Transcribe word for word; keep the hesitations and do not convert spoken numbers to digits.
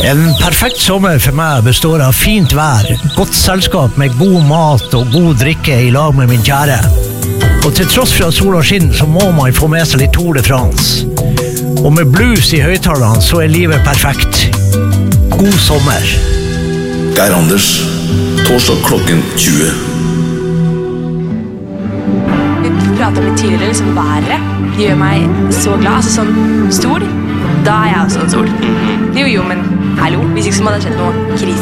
En perfekt sommer for meg består av fint vær, godt selskap med god mat og god drikke i lag med min kjære. Og til tross for at sola skinner, så må man få med seg litt Tour de France. Og med blues i høyttalerne så er livet perfekt. God sommer. Geir Anders, torsdag klokken tjue. Vi pratet litt tidligere, liksom været. Det gjør meg så glad, altså sånn sol. Da er jeg også en sol. Jo, jo, men hallo, hvis ikke så må det ha skjedd noe krise.